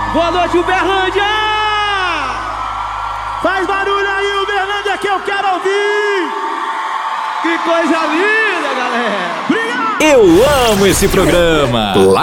Boa noite, Uberlândia! Faz barulho aí, Uberlândia, que eu quero ouvir! Que coisa linda, galera! Obrigado! Eu amo esse programa.